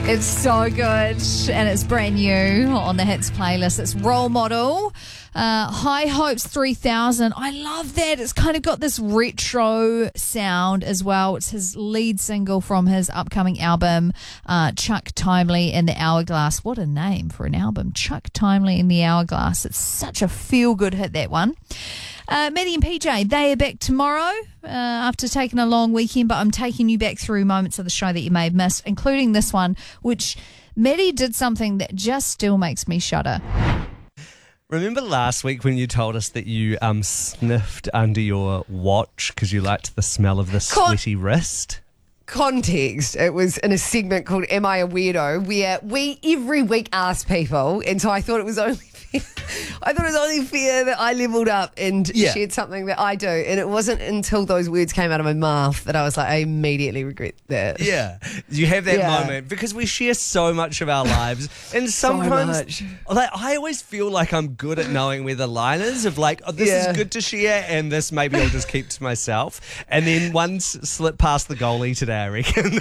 It's so good, and it's brand new on the Hits playlist. It's Role Model, High Hopes 3000. I love that. It's kind of got this retro sound as well. It's his lead single from his upcoming album, Chuck Timely in the Hourglass. What a name for an album, Chuck Timely in the Hourglass. It's such a feel-good hit, that one. Maddie and PJ, they are back tomorrow after taking a long weekend, but I'm taking you back through moments of the show that you may have missed, including this one, which Maddie did something that just still makes me shudder. Remember last week when you told us that you sniffed under your watch because you liked the smell of the sweaty wrist? Context, it was in a segment called Am I a Weirdo, where we every week ask people, and so I thought it was only fair that I leveled up and shared something that I do, and it wasn't until those words came out of my mouth that I was like, I immediately regret that. Yeah, you have that moment because we share so much of our lives, and sometimes like, I always feel like I'm good at knowing where the line is of like, oh, this is good to share, and this maybe I'll just keep to myself, and then one slip past the goalie today, I reckon.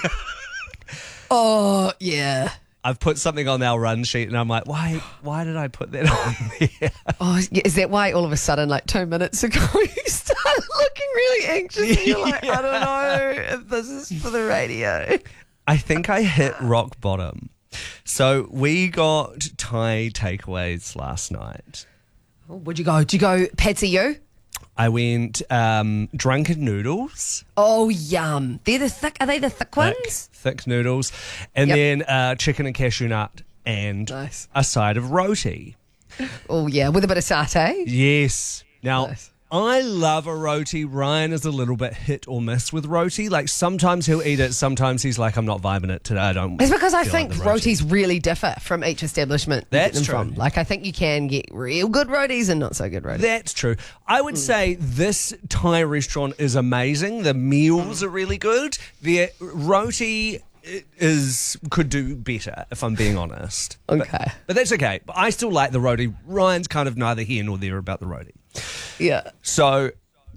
Oh yeah. I've put something on our run sheet and I'm like, why did I put that on there? Oh, is that why all of a sudden, like 2 minutes ago, you started looking really anxious and you're like, I don't know if this is for the radio. I think I hit rock bottom. So we got Thai takeaways last night. Oh, where'd you go? Did you go Patsy You? I went drunken noodles. Oh, yum. Are they the thick ones? Thick noodles. And then chicken and cashew nut and a side of roti. Oh, yeah, with a bit of satay? Yes. Now, I love a roti. Ryan is a little bit hit or miss with roti. Like, sometimes he'll eat it. Sometimes he's like, I'm not vibing it today. It's because I think rotis really differ from each establishment. That's true. Like, I think you can get real good rotis and not so good rotis. That's true. I would say this Thai restaurant is amazing. The meals are really good. The roti could do better, if I'm being honest. Okay. But that's okay. But I still like the roti. Ryan's kind of neither here nor there about the roti. Yeah. So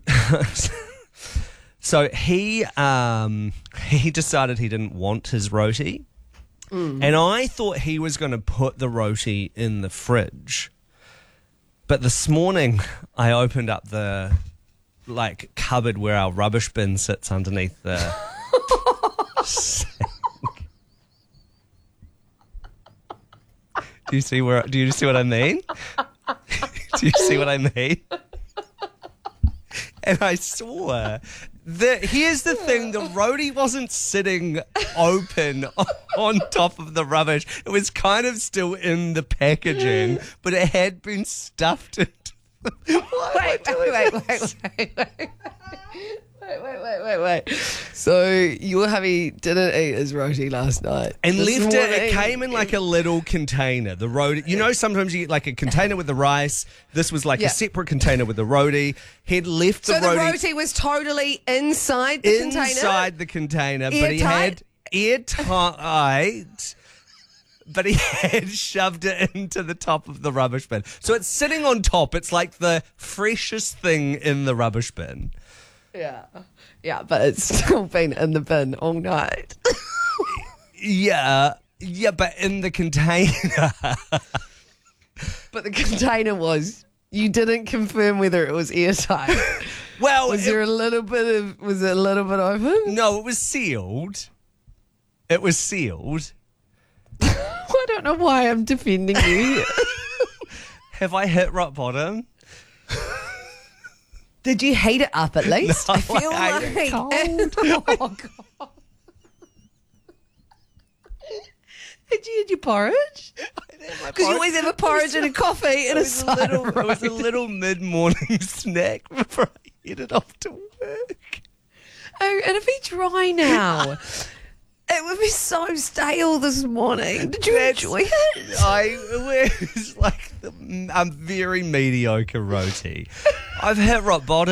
he decided he didn't want his roti. And I thought he was going to put the roti in the fridge. But this morning I opened up the cupboard where our rubbish bin sits underneath the sink. Do you see what I mean? Do you see what I mean? And I saw here's the thing, the roti wasn't sitting open on top of the rubbish. It was kind of still in the packaging, but it had been stuffed into Wait. So your hubby didn't eat his roti last night and left it. It came in like a little container. The roti, sometimes you get like a container with the rice. This was like a separate container with the roti. He'd left the roti. So the roti was totally inside the container? Inside the container, but he had airtight. But he had shoved it into the top of the rubbish bin. So it's sitting on top. It's like the freshest thing in the rubbish bin. Yeah, but it's still been in the bin all night. Yeah, but in the container. But the container you didn't confirm whether it was airtight. Well, was it a little bit open? No, it was sealed. I don't know why I'm defending you. Have I hit rock bottom? Did you heat it up at least? No, I feel like cold. Oh, God. Did you eat your porridge? Because you always have a porridge and a coffee and a side of It was a little mid-morning snack before I headed off to work. Oh, and it'd be dry now. It would be so stale this morning. Did you enjoy it? It was like a very mediocre roti. I've hit rock bottom.